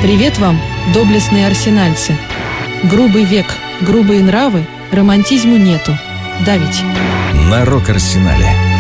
Привет вам, доблестные арсенальцы. Грубый век, грубые нравы, романтизму нету. Да ведь? На Рок-Арсенале.